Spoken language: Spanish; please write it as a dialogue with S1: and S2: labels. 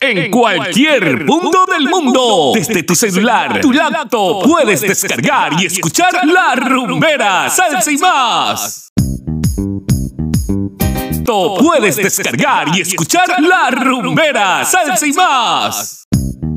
S1: en cualquier punto del mundo. Desde tu celular, tu laptop, puedes descargar y escuchar La Rumbera, Salsa y Más. Puedes descargar y escuchar La Rumbera, Salsa y Más.